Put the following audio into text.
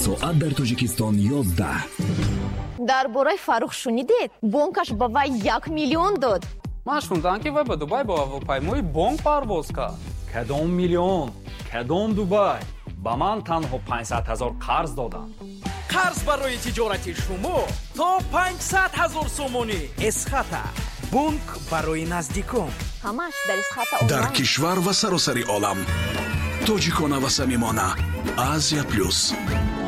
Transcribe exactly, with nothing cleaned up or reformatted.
соат дар Тоҷикистон ёздаҳ. дар бораи Фаррух шунидед? Бонкаш ба вай як миллион дод. ман шундам ки вай ба Дубай ба ҳавопаймои бонк парвоз кард. Кадом миллион? Кадом Дубай? ба ман танҳо панҷсад ҳазор қарз доданд. қарз барои тиҷорати шумо то панҷсад ҳазор сомонӣ. Эсхата, бонк барои наздикон. ҳамаш дар Эсхата дар онлайн. кишвар ва саросари олам. тоҷикона ва самимона. Азия плюс.